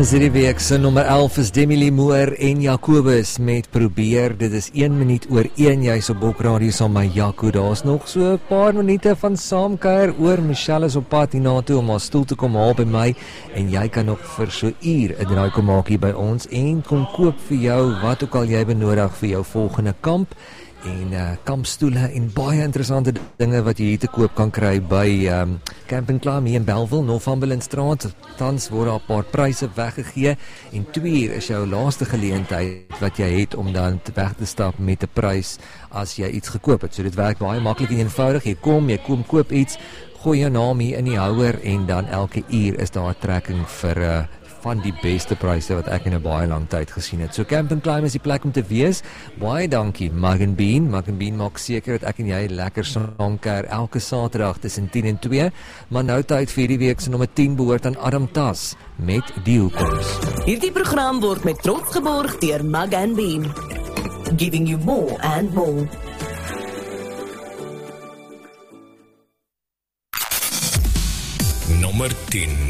Dis hierdie week se nommer 11 is Demi Moore en Jacobus met Probeer. Dit is 1 minuut oor 1, jy's op Bokradio saam met Jaco. Daar's nog so 'n paar minute van saamkuier oor. Michelle is op pad hiernatoe om haar stoel te kom haal by my en jy kan nog vir so 'n uur 'n draai kom maak hier by ons en kom koop vir jou wat ook al jy benodig vir jou volgende kamp. En kampstoele en baie interessante dinge wat jy hier te koop kan kry by Camping Climb hier in Bellville, Northumberlandstraat. Tans word daar 'n paar pryse weggegee en 2 uur is jou laaste geleentheid wat jy het om dan weg te stap met 'n prys as jy iets gekoop het. So dit werk baie maklik en eenvoudig. Jy kom koop iets, gooi jou naam hier in die houer en dan elke uur is daar 'n trekking vir van die beste pryse wat ek in 'n baie lang tyd gesien het. So Camping Climb is die plek om te wees. Baie dankie Mug & Bean. Mug & Bean maak seker dat ek en jy lekker saamkuier elke Saterdag tussen 10 en 2. Maar nou tyd vir die week se nommer 10 behoort aan Adam Tas met Die Hoekoms. Hierdie program word met trots geborg deur Mug & Bean. Giving you more and more. Nommer 10.